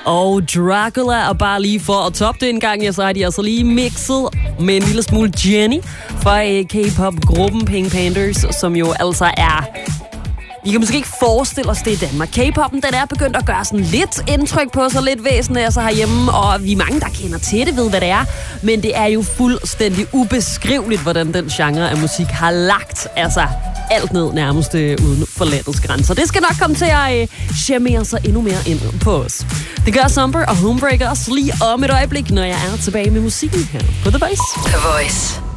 og Dracula. Og bare lige for at toppe det en gang, så har de altså lige mixet med en lille smule Jenny fra K-pop-gruppen Pink Panthers, som jo altså er... Vi kan måske ikke forestille os det i Danmark. K-poppen, den er begyndt at gøre sådan lidt indtryk på sig, lidt væsentligt altså herhjemme, og vi er mange, der kender til det, ved hvad det er. Men det er jo fuldstændig ubeskriveligt, hvordan den genre af musik har lagt altså alt ned nærmest uden for landets grænser. Det skal nok komme til at charmere sig endnu mere ind på os. Det gør Zomber og Homebreakers lige om et øjeblik, når jeg er tilbage med musikken her på The Voice. The Voice.